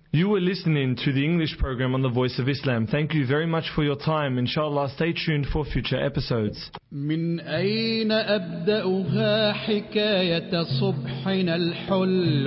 You were listening to the English program on the Voice of Islam. Thank you very much for your time. Inshallah, stay tuned for future episodes. من أين أبدأها حكاية صبحنا الحل